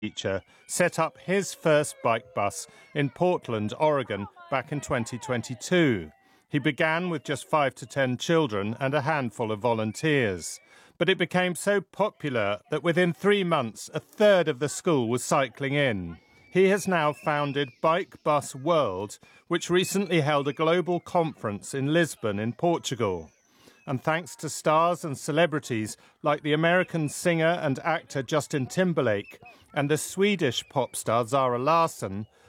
teacher, set up his first bike bus in Portland, Oregon, back in 2022. He began with just 5 to 10 children and a handful of volunteers. But it became so popular that within 3 months, a third of the school was cycling in. He has now founded Bike Bus World, which recently held a global conference in Lisbon in Portugal. And thanks to stars and celebrities like the American singer and actor Justin Timberlake and the Swedish pop star Zara Larsson,